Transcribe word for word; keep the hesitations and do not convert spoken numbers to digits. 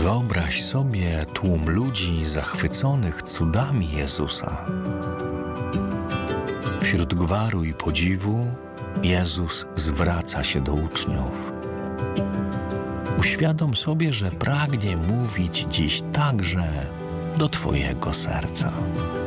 Wyobraź sobie tłum ludzi zachwyconych cudami Jezusa. Wśród gwaru i podziwu Jezus zwraca się do uczniów. Uświadom sobie, że pragnie mówić dziś także do Twojego serca.